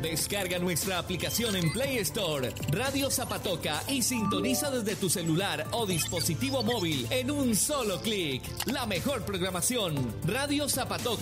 Descarga nuestra aplicación en Play Store, Radio Zapatoca, y sintoniza desde tu celular o dispositivo móvil en un solo clic. La mejor programación, Radio Zapatoca.